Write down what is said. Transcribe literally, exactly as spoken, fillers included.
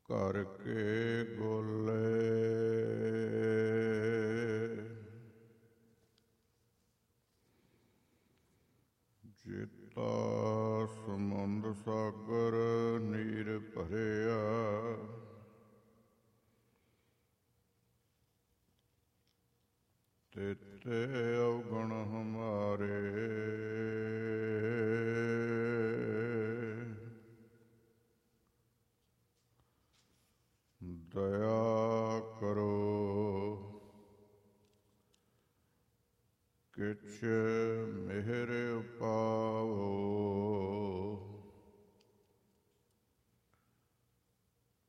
ਕਰ ਕੇ ਗੋਲੇ ਜੀਤਾ ਸਮੁੰਦ ਸਾਗਰ ਨੀਰ ਭਰਿਆ ਤੇਤੇ ਅਵਗੁਣ ਹਮਾਰੇ ਦਇਆ ਕਰੋ ਕਿਛ ਮਿਹਰ ਉਪਾਰੇ